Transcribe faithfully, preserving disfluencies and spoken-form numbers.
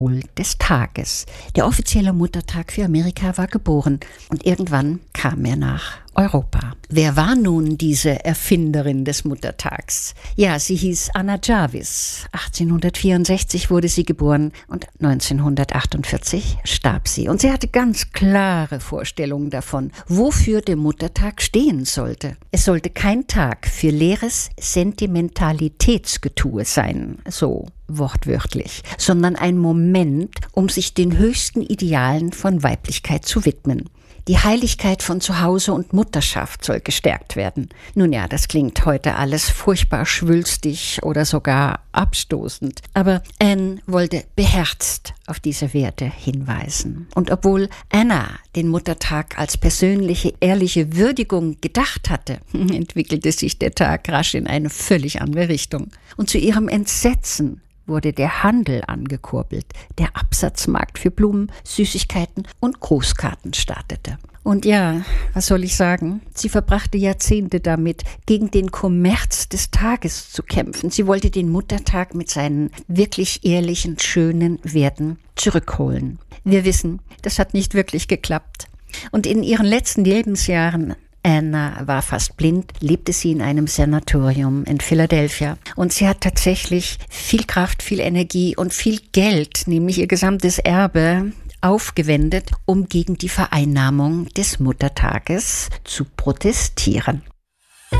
des Tages. Der offizielle Muttertag für Amerika war geboren und irgendwann kam er nach Europa. Wer war nun diese Erfinderin des Muttertags? Ja, sie hieß Anna Jarvis. achtzehnhundertvierundsechzig wurde sie geboren und neunzehnhundertachtundvierzig starb sie. Und sie hatte ganz klare Vorstellungen davon, wofür der Muttertag stehen sollte. Es sollte kein Tag für leeres Sentimentalitätsgetue sein, so wortwörtlich, sondern ein Moment, um sich den höchsten Idealen von Weiblichkeit zu widmen. Die Heiligkeit von Zuhause und Mutterschaft soll gestärkt werden. Nun ja, das klingt heute alles furchtbar schwülstig oder sogar abstoßend. Aber Anne wollte beherzt auf diese Werte hinweisen. Und obwohl Anna den Muttertag als persönliche, ehrliche Würdigung gedacht hatte, entwickelte sich der Tag rasch in eine völlig andere Richtung. Und zu ihrem Entsetzen wurde der Handel angekurbelt, der Absatzmarkt für Blumen, Süßigkeiten und Grußkarten startete. Und ja, was soll ich sagen? Sie verbrachte Jahrzehnte damit, gegen den Kommerz des Tages zu kämpfen. Sie wollte den Muttertag mit seinen wirklich ehrlichen, schönen Werten zurückholen. Wir wissen, das hat nicht wirklich geklappt. Und in ihren letzten Lebensjahren, Anna war fast blind, lebte sie in einem Sanatorium in Philadelphia. Und sie hat tatsächlich viel Kraft, viel Energie und viel Geld, nämlich ihr gesamtes Erbe, aufgewendet, um gegen die Vereinnahmung des Muttertages zu protestieren.